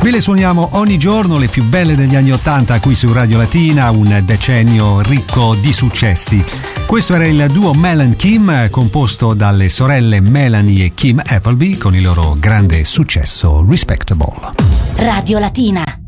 Ve le suoniamo ogni giorno, le più belle degli anni '80 qui su Radio Latina, un decennio ricco di successi. Questo era il duo Mel & Kim, composto dalle sorelle Melanie e Kim Appleby, con il loro grande successo Respectable. Radio Latina.